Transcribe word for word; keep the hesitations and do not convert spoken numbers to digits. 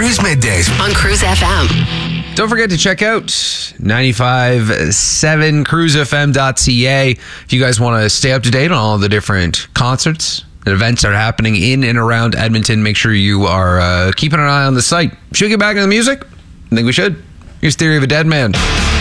Cruise Middays on Cruise F M. Don't forget to check out ninety-five point seven cruise f m dot c a if you guys want to stay up to date on all the different concerts and events that are happening in and around Edmonton. Make sure you are uh, keeping an eye on the site. Should we get back into the music? I think we should. Here's Theory of a Dead Man.